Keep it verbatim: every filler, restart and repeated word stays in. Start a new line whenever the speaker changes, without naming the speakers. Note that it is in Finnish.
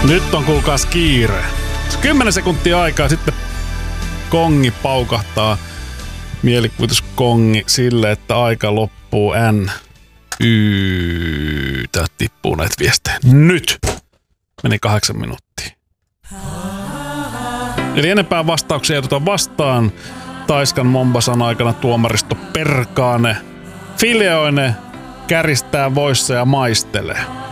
Nyt on kuulkaas kiire. Kymmenen sekuntia aikaa, sitten kongi paukahtaa. Mielikuvituskongi sille, että aika loppuu. N. Y. Täältä tippuu näitä viestejä. Nyt! Meni kahdeksan minuuttia. Eli enempää vastauksia joudutaan vastaan. Taiskan Mombasan aikana tuomaristo perkaane. Fileoine käristää voissa ja maistelee.